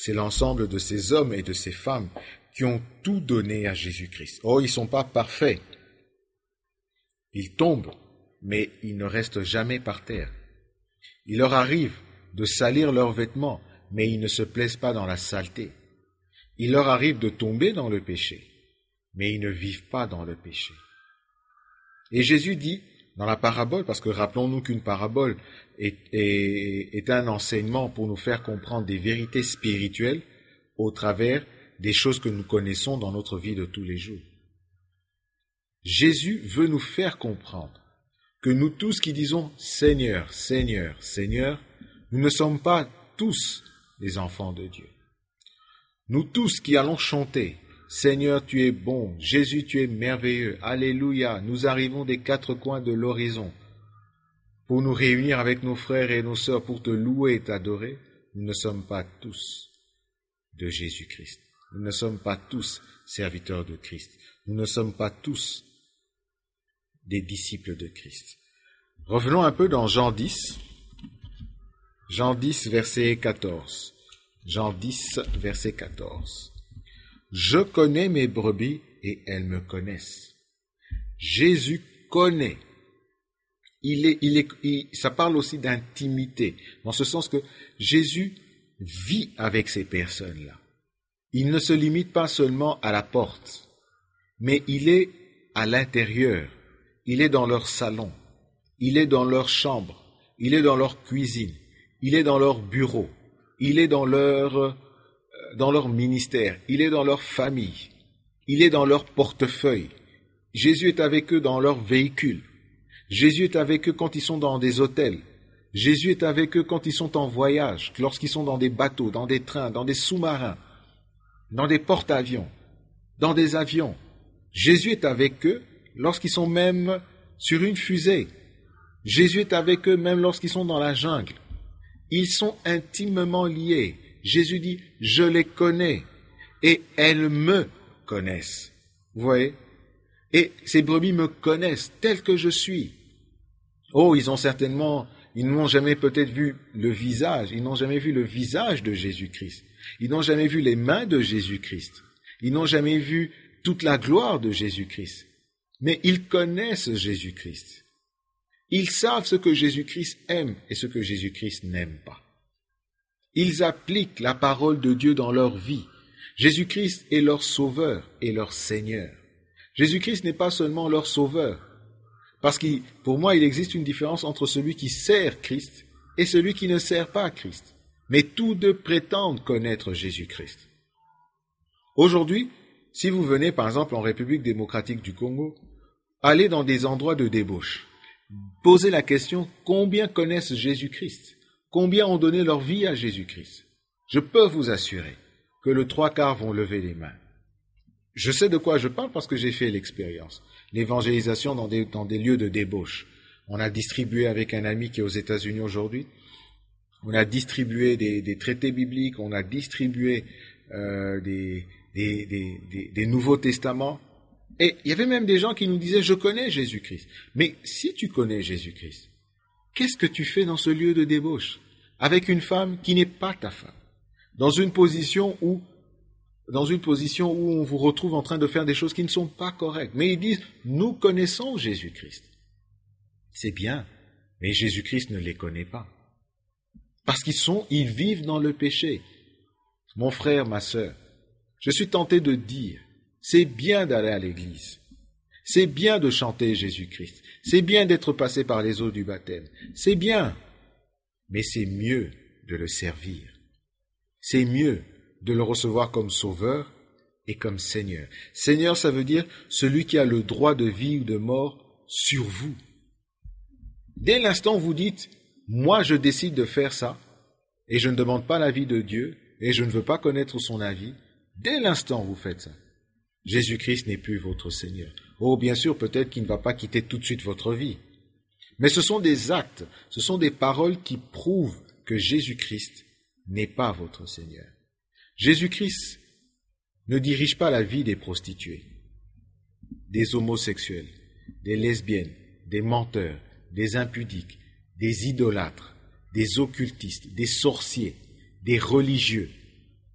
c'est l'ensemble de ces hommes et de ces femmes qui ont tout donné à Jésus-Christ. Oh, ils ne sont pas parfaits. Ils tombent, mais ils ne restent jamais par terre. Il leur arrive de salir leurs vêtements, mais ils ne se plaisent pas dans la saleté. Il leur arrive de tomber dans le péché, mais ils ne vivent pas dans le péché. Et Jésus dit, dans la parabole, parce que rappelons-nous qu'une parabole est un enseignement pour nous faire comprendre des vérités spirituelles au travers des choses que nous connaissons dans notre vie de tous les jours. Jésus veut nous faire comprendre que nous tous qui disons « Seigneur, Seigneur, Seigneur », nous ne sommes pas tous des enfants de Dieu. Nous tous qui allons chanter « Seigneur, tu es bon, Jésus, tu es merveilleux, Alléluia », nous arrivons des quatre coins de l'horizon pour nous réunir avec nos frères et nos sœurs pour te louer et t'adorer, nous ne sommes pas tous de Jésus-Christ. Nous ne sommes pas tous serviteurs de Christ. Nous ne sommes pas tous des disciples de Christ. Revenons un peu dans Jean 10. Jean 10, verset 14. Jean 10, verset 14. « Je connais mes brebis et elles me connaissent. » Jésus connaît. Ça parle aussi d'intimité, dans ce sens que Jésus vit avec ces personnes-là. Il ne se limite pas seulement à la porte, mais il est à l'intérieur. Il est dans leur salon, il est dans leur chambre, il est dans leur cuisine, il est dans leur bureau, il est dans leur ministère, il est dans leur famille, il est dans leur portefeuille. Jésus est avec eux dans leur véhicule. Jésus est avec eux quand ils sont dans des hôtels. Jésus est avec eux quand ils sont en voyage, lorsqu'ils sont dans des bateaux, dans des trains, dans des sous-marins, dans des porte-avions, dans des avions. Jésus est avec eux lorsqu'ils sont même sur une fusée. Jésus est avec eux même lorsqu'ils sont dans la jungle. Ils sont intimement liés. Jésus dit, je les connais et elles me connaissent. Vous voyez? Et ces brebis me connaissent tel que je suis. Oh, ils n'ont jamais peut-être vu le visage, ils n'ont jamais vu le visage de Jésus-Christ. Ils n'ont jamais vu les mains de Jésus-Christ. Ils n'ont jamais vu toute la gloire de Jésus-Christ. Mais ils connaissent Jésus-Christ. Ils savent ce que Jésus-Christ aime et ce que Jésus-Christ n'aime pas. Ils appliquent la parole de Dieu dans leur vie. Jésus-Christ est leur sauveur et leur Seigneur. Jésus-Christ n'est pas seulement leur sauveur. Parce que pour moi, il existe une différence entre celui qui sert Christ et celui qui ne sert pas Christ. Mais tous deux prétendent connaître Jésus-Christ. Aujourd'hui, si vous venez par exemple en République démocratique du Congo, allez dans des endroits de débauche, posez la question, combien connaissent Jésus-Christ? Combien ont donné leur vie à Jésus-Christ? Je peux vous assurer que le 3/4 vont lever les mains. Je sais de quoi je parle parce que j'ai fait l'expérience. L'évangélisation dans des lieux de débauche. On a distribué avec un ami qui est aux États-Unis aujourd'hui, on a distribué des traités bibliques, on a distribué des Nouveaux Testaments. Et il y avait même des gens qui nous disaient, je connais Jésus-Christ. Mais si tu connais Jésus-Christ, qu'est-ce que tu fais dans ce lieu de débauche avec une femme qui n'est pas ta femme, dans une position où on vous retrouve en train de faire des choses qui ne sont pas correctes. Mais ils disent, nous connaissons Jésus-Christ. C'est bien, mais Jésus-Christ ne les connaît pas. Parce ils vivent dans le péché. Mon frère, ma sœur, je suis tenté de dire, c'est bien d'aller à l'église. C'est bien de chanter Jésus-Christ. C'est bien d'être passé par les eaux du baptême. C'est bien, mais c'est mieux de le servir. C'est mieux de le recevoir comme sauveur et comme Seigneur. Seigneur, ça veut dire celui qui a le droit de vie ou de mort sur vous. Dès l'instant où vous dites, moi je décide de faire ça, et je ne demande pas l'avis de Dieu, et je ne veux pas connaître son avis, dès l'instant où vous faites ça, Jésus-Christ n'est plus votre Seigneur. Oh, bien sûr, peut-être qu'il ne va pas quitter tout de suite votre vie. Mais ce sont des actes, ce sont des paroles qui prouvent que Jésus-Christ n'est pas votre Seigneur. Jésus-Christ ne dirige pas la vie des prostituées, des homosexuels, des lesbiennes, des menteurs, des impudiques, des idolâtres, des occultistes, des sorciers, des religieux.